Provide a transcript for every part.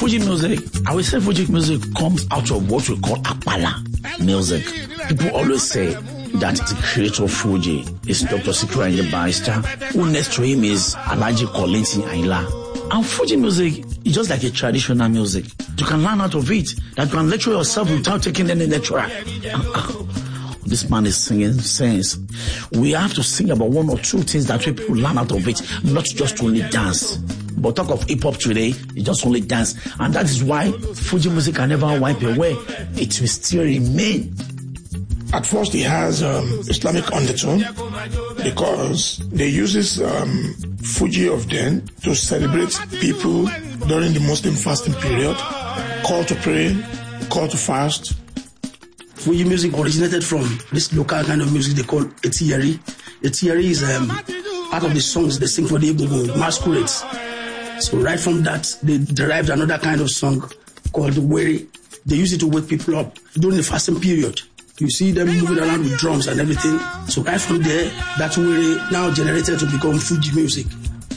Fuji music, I would say Fuji music comes out of what we call Apala music. People always say that the creator of Fuji is Dr. Sikiru Ayinde Barrister, who next to him is Alhaji Kollington Ayinla. And Fuji music is just like a traditional music. You can learn out of it, that you can lecture yourself without taking any lecturer. This man is singing sense. We have to sing about one or two things that people learn out of it, not just only dance. But talk of hip-hop today, it's just only dance. And that is why Fuji music can never wipe away. It will still remain. At first, it has Islamic undertone because they use this Fuji of then to celebrate people during the Muslim fasting period, call to pray, call to fast. Fuji music originated from this local kind of music they call Etiyeri. Etiyeri is part of the songs they sing for the Egungun masquerades. So right from that, they derived another kind of song called Were. They use it to wake people up during the fasting period. You see them moving around with drums and everything. So right from there, that Were now generated to become Fuji music.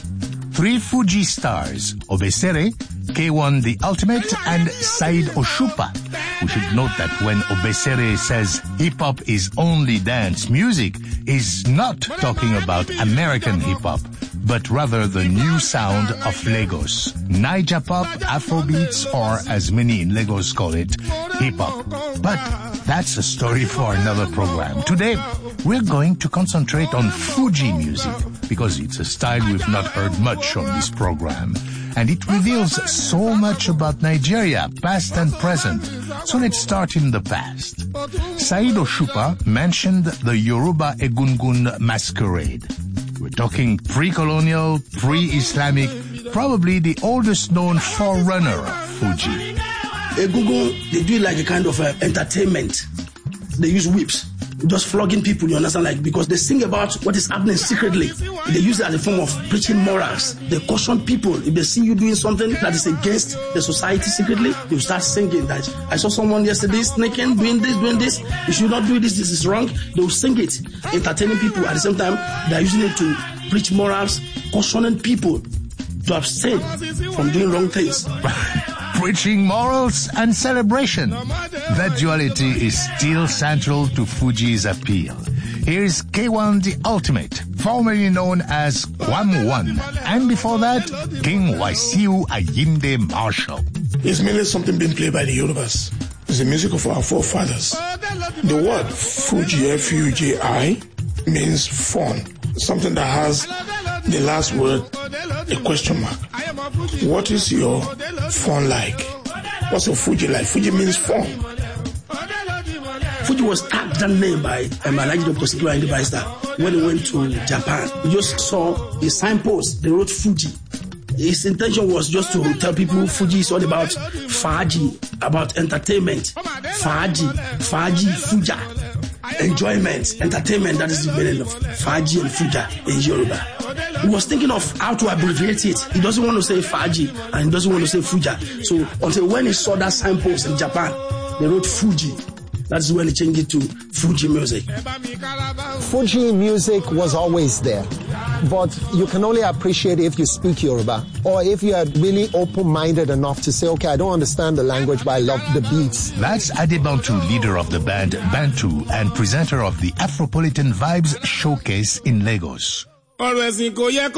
3 Fuji stars, Obesere, K1 The Ultimate, and Saheed Osupa. We should note that when Obesere says hip-hop is only dance music, he's not talking about American hip-hop, but rather the new sound of Lagos. Naija pop, Afrobeats, or as many in Lagos call it, hip-hop. But that's a story for another program. Today, we're going to concentrate on Fuji music because it's a style we've not heard much on this program. And it reveals so much about Nigeria, past and present. So let's start in the past. Saheed Osupa mentioned the Yoruba Egungun masquerade. We're talking pre-colonial, pre-Islamic, probably the oldest known forerunner of Fuji. Egungun, they do it like a kind of entertainment. They use whips, just flogging people, you understand, like, because they sing about what is happening secretly. They use it as a form of preaching morals. They caution people. If they see you doing something that is against the society secretly, you start singing that. I saw someone yesterday sneaking, doing this. You should not do this is wrong. They will sing it, entertaining people. At the same time, they are using it to preach morals, cautioning people to abstain from doing wrong things. Preaching morals and celebration. That duality is still central to Fuji's appeal. Here's K1 The Ultimate, formerly known as Kwam1, and before that, King Wasiu Ayinde Marshall. It's mainly something being played by the Yorubas. It's the music of our forefathers. The word Fuji, F-U-J-I, means fun. Something that has the last word, a question mark. What is your fun like? What's your Fuji like? Fuji means fun. Fuji was tagged that name by Alhaji Dr. Sikiru Ayinde Barrister when he went to Japan. He just saw a signpost, they wrote Fuji. His intention was just to tell people Fuji is all about Faji, about entertainment. Faji, Fuja. Enjoyment, entertainment, that is the meaning of Faji and Fuja in Yoruba. He was thinking of how to abbreviate it. He doesn't want to say Faji and he doesn't want to say Fuja. So until when he saw that signpost in Japan, they wrote Fuji. That's when he changed it to Fuji music. Fuji music was always there, but you can only appreciate it if you speak Yoruba, or if you are really open-minded enough to say, okay, I don't understand the language, but I love the beats. That's Adebantu, leader of the band Bantu and presenter of the Afropolitan Vibes Showcase in Lagos.